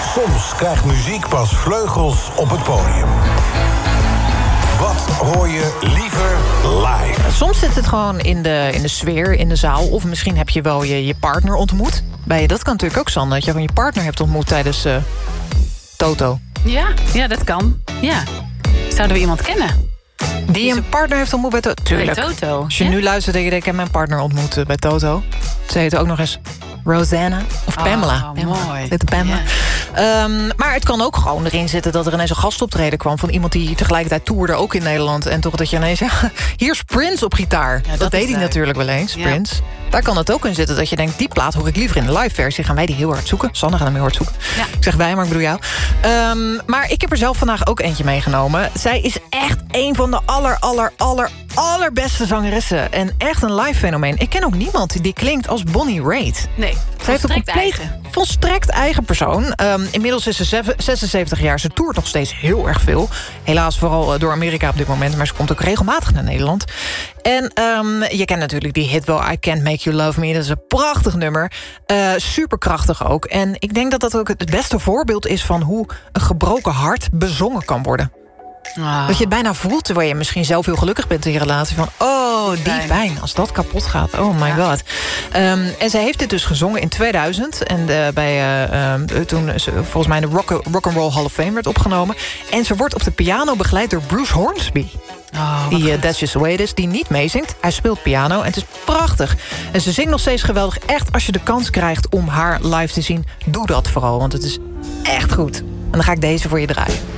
Soms krijgt muziek pas vleugels op het podium. Wat hoor je liever live? Soms zit het gewoon in de sfeer, in de zaal. Of misschien heb je wel je partner ontmoet. Dat kan natuurlijk ook, Sander, dat je gewoon je partner hebt ontmoet tijdens Toto. Ja, dat kan. Ja. Zouden we iemand kennen? Die een partner heeft ontmoet bij Toto? Tuurlijk. Bij Toto. Als je nu luistert, denk je, ik heb mijn partner ontmoet bij Toto. Ze heet ook nog eens Rosanna of Pamela. Mooi. Pamela. Ja. Maar het kan ook gewoon erin zitten dat er ineens een gastoptreden kwam van iemand die tegelijkertijd toerde, ook in Nederland. En toch dat je ineens, hier is Prince op gitaar. Ja, dat deed hij natuurlijk wel eens, Prince. Daar kan het ook in zitten dat je denkt, die plaat hoor ik liever in de live versie. Gaan wij die heel hard zoeken? Sander gaat hem heel hard zoeken. Ja. Ik zeg wij, maar ik bedoel jou. Maar ik heb er zelf vandaag ook eentje meegenomen. Zij is echt een van de allerbeste zangeressen. En echt een live fenomeen. Ik ken ook niemand die klinkt als Bonnie Raitt. Nee, ze heeft een volstrekt eigen persoon. Inmiddels is ze 76 jaar. Ze toert nog steeds heel erg veel. Helaas vooral door Amerika op dit moment. Maar ze komt ook regelmatig naar Nederland. En je kent natuurlijk die hit wel, I Can't Make You Love Me. Dat is een prachtig nummer. Superkrachtig ook. En ik denk dat dat ook het beste voorbeeld is van hoe een gebroken hart bezongen kan worden. Dat je het bijna voelt, terwijl je misschien zelf heel gelukkig bent in je relatie. Van, die pijn, als dat kapot gaat. Oh my god. En zij heeft dit dus gezongen in 2000. En toen ze volgens mij de Rock'n'Roll Hall of Fame werd opgenomen. En ze wordt op de piano begeleid door Bruce Hornsby. Die That's Just The Way It Is, die niet meezingt. Hij speelt piano en het is prachtig. En ze zingt nog steeds geweldig. Echt, als je de kans krijgt om haar live te zien, doe dat vooral. Want het is echt goed. En dan ga ik deze voor je draaien.